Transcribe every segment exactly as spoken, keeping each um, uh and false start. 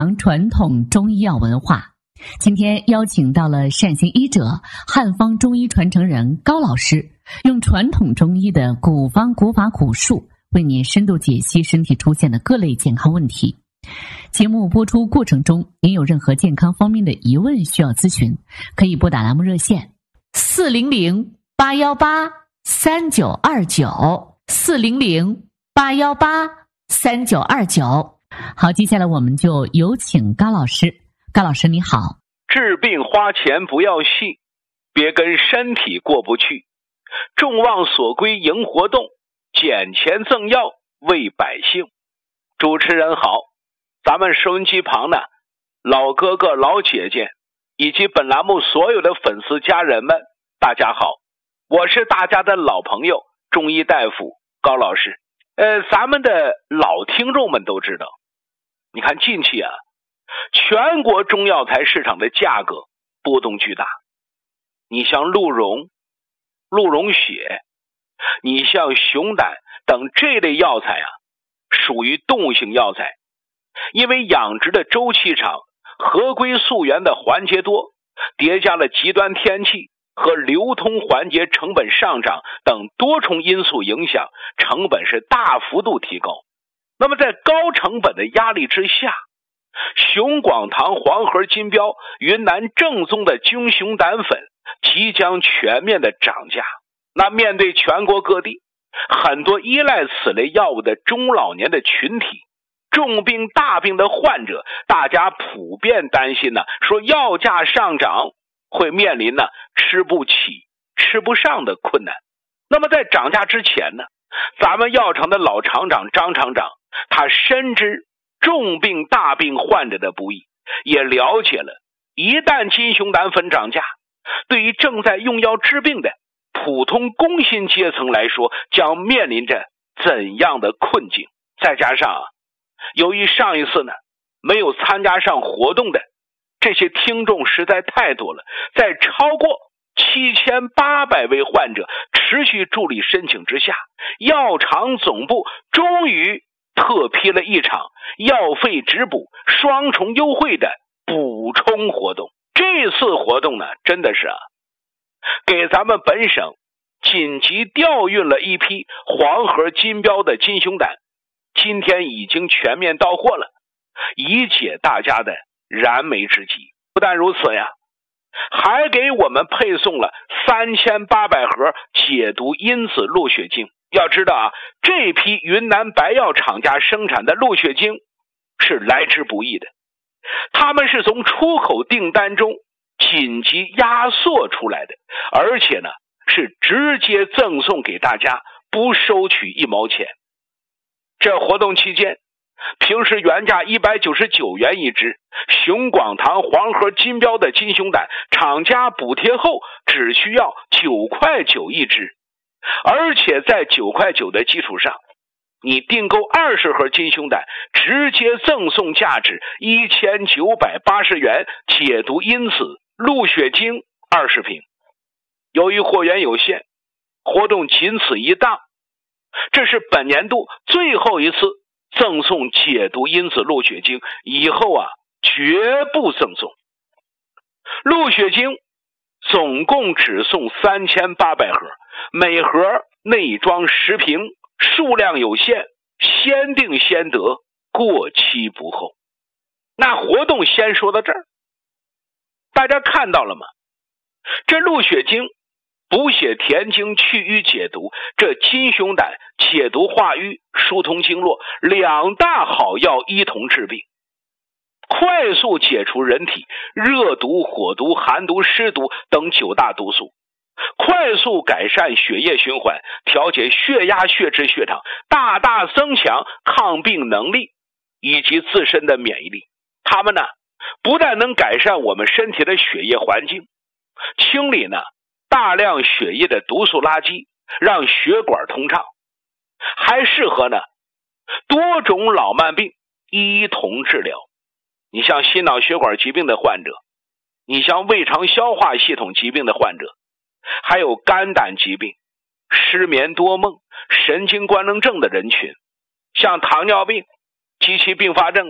传统中医药文化。今天邀请到了善行医者、汉方中医传承人高老师，用传统中医的古方古法古术，为您深度解析身体出现的各类健康问题。节目播出过程中，您有任何健康方面的疑问需要咨询，可以拨打栏目热线四零零八一八三九二九四零零八一八三九二九。好，接下来我们就有请高老师。高老师你好。 治病花钱不要戏，别跟身体过不去，众望所归迎活动，捡钱赠药为百姓。主持人好，咱们收音机旁呢，老哥哥老姐姐以及本栏目所有的粉丝家人们，大家好，我是大家的老朋友中医大夫高老师。呃，咱们的老听众们都知道，你看近期啊，全国中药材市场的价格波动巨大。你像鹿茸、鹿茸血，你像熊胆等这类药材啊，属于动物性药材，因为养殖的周期长，合规溯源的环节多，叠加了极端天气和流通环节成本上涨等多重因素影响，成本是大幅度提高。那么在高成本的压力之下，熊广堂黄河金标云南正宗的菌熊胆粉即将全面的涨价。那面对全国各地很多依赖此类药物的中老年的群体，重病大病的患者，大家普遍担心呢，说药价上涨会面临呢吃不起吃不上的困难。那么在涨价之前呢，咱们药厂的老厂长张厂长，他深知重病大病患者的不易，也了解了一旦金熊胆粉涨价，对于正在用药治病的普通工薪阶层来说，将面临着怎样的困境。再加上啊，由于上一次呢没有参加上活动的这些听众实在太多了，在超过七千八百位患者持续助力申请之下，药厂总部终于特批了一场药费直补双重优惠的补充活动。这次活动呢，真的是啊，给咱们本省紧急调运了一批黄河金标的金熊胆，今天已经全面到货了，以解大家的燃眉之急。不但如此呀，还给我们配送了三千八百盒解毒因子鹿血精。要知道啊，这批云南白药厂家生产的鹿血精是来之不易的，他们是从出口订单中紧急压缩出来的，而且呢是直接赠送给大家，不收取一毛钱。这活动期间，平时原价一百九十九元一支，熊广堂黄河金标的金熊胆，厂家补贴后只需要九块九一支。而且在九块九的基础上，你订购二十盒金熊胆，直接赠送价值一千九百八十元解毒因子鹿血精二十瓶。由于货源有限，活动仅此一档，这是本年度最后一次赠送解毒因子鹿血精，以后啊绝不赠送。鹿血精总共只送三千八百盒，每盒内装十瓶，数量有限，先订先得，过期不候。那活动先说到这儿，大家看到了吗？这鹿血精补血填精去瘀解毒，这金熊胆解毒化瘀疏通经络，两大好药一同治病，快速解除人体热毒、火毒、寒毒、湿毒等九大毒素，快速改善血液循环，调节血压、血脂、血糖，大大增强抗病能力以及自身的免疫力。它们呢，不但能改善我们身体的血液环境，清理呢大量血液的毒素垃圾，让血管通畅，还适合呢多种老慢病一同治疗。你像心脑血管疾病的患者，你像胃肠消化系统疾病的患者，还有肝胆疾病、失眠多梦、神经官能症的人群，像糖尿病及其并发症的，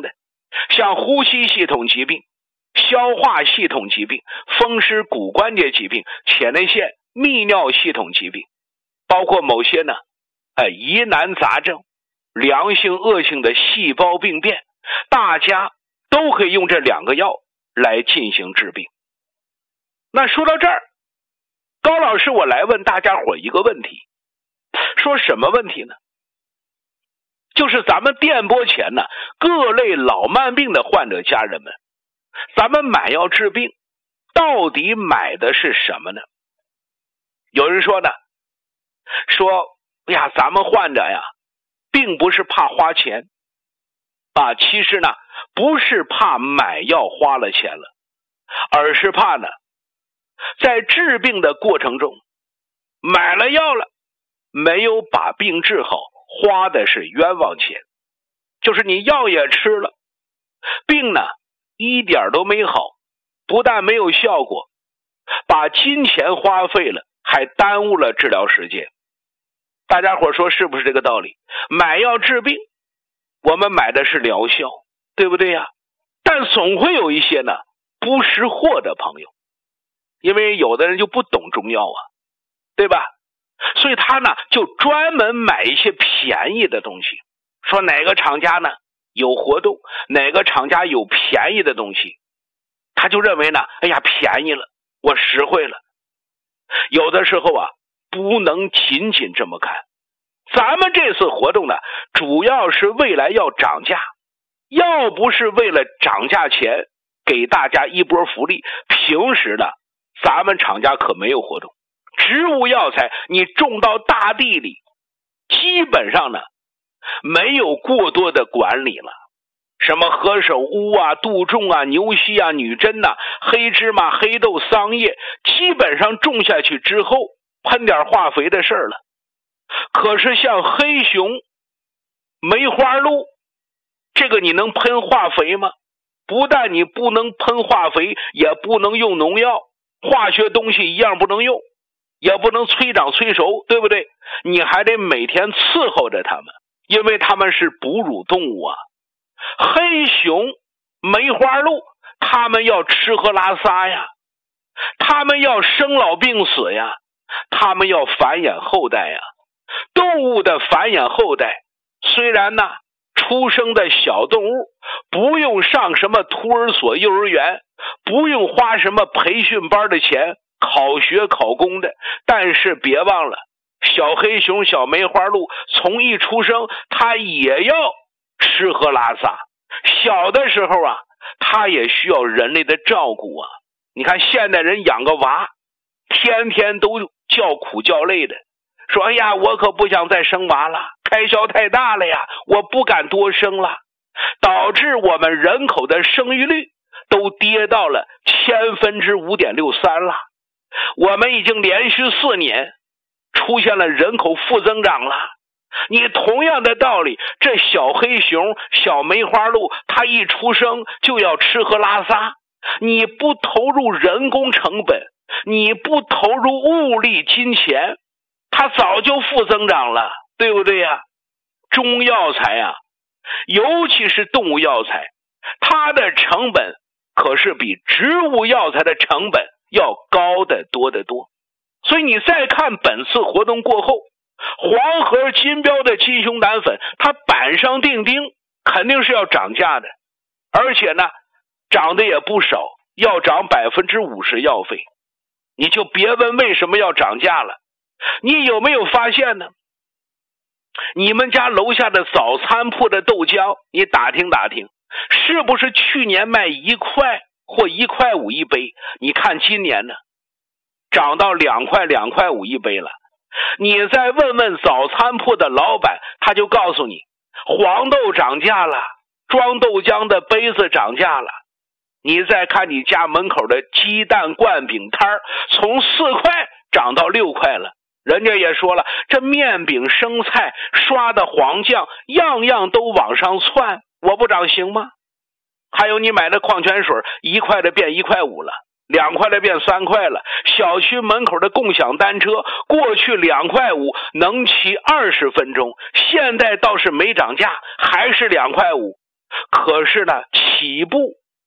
像呼吸系统疾病、消化系统疾病、风湿骨关节疾病、前列腺泌尿系统疾病，包括某些呢，哎，疑难杂症、良性恶性的细胞病变，大家都可以用这两个药来进行治病。那说到这儿，高老师我来问大家伙一个问题，说什么问题呢？就是咱们电波前呢，各类老慢病的患者家人们，咱们买药治病到底买的是什么呢？有人说呢，说哎呀，咱们患者呀并不是怕花钱啊，其实呢不是怕买药花了钱了，而是怕呢在治病的过程中买了药了，没有把病治好，花的是冤枉钱。就是你药也吃了，病呢一点都没好，不但没有效果，把金钱花费了，还耽误了治疗时间。大家伙说是不是这个道理？买药治病，我们买的是疗效，对不对呀？但总会有一些呢不识货的朋友，因为有的人就不懂中药啊，对吧？所以他呢就专门买一些便宜的东西，说哪个厂家呢有活动，哪个厂家有便宜的东西，他就认为呢，哎呀便宜了，我实惠了。有的时候啊不能仅仅这么看，咱们这次活动呢主要是未来要涨价，要不是为了涨价前给大家一波福利，平时呢咱们厂家可没有活动。植物药材你种到大地里，基本上呢没有过多的管理了，什么何首乌啊、杜仲啊、牛膝啊、女贞呐、啊、黑芝麻、黑豆、桑叶，基本上种下去之后喷点化肥的事儿了。可是像黑熊、梅花鹿，这个你能喷化肥吗？不但你不能喷化肥，也不能用农药，化学东西一样不能用，也不能催长催熟，对不对？你还得每天伺候着它们，因为它们是哺乳动物啊。黑熊、梅花鹿，它们要吃喝拉撒呀，它们要生老病死呀，它们要繁衍后代呀。动物的繁衍后代，虽然呢出生的小动物不用上什么托儿所、幼儿园，不用花什么培训班的钱，考学考公的，但是别忘了，小黑熊、小梅花鹿从一出生它也要吃喝拉撒，小的时候啊它也需要人类的照顾啊。你看现代人养个娃天天都叫苦叫累的，说哎呀我可不想再生娃了，开销太大了呀，我不敢多生了，导致我们人口的生育率都跌到了千分之五点六三了。我们已经连续四年出现了人口负增长了。你同样的道理，这小黑熊、小梅花鹿，它一出生就要吃喝拉撒，你不投入人工成本，你不投入物力金钱，它早就负增长了，对不对呀？中药材啊，尤其是动物药材，它的成本可是比植物药材的成本要高得多得多。所以你再看本次活动过后，黄河金标的金熊胆粉，它板上钉钉肯定是要涨价的，而且呢涨的也不少，要涨 百分之五十 药费。你就别问为什么要涨价了。你有没有发现呢？你们家楼下的早餐铺的豆浆，你打听打听，是不是去年卖一块或一块五一杯？你看今年呢涨到两块两块五一杯了。你再问问早餐铺的老板，他就告诉你黄豆涨价了，装豆浆的杯子涨价了。你再看你家门口的鸡蛋灌饼摊，从四块涨到六块了。人家也说了，这面饼、生菜、刷的黄酱，样样都往上窜，我不涨行吗？还有你买的矿泉水，一块的变一块五了，两块的变三块了。小区门口的共享单车，过去两块五能骑二十分钟，现在倒是没涨价，还是两块五。 可是呢，起步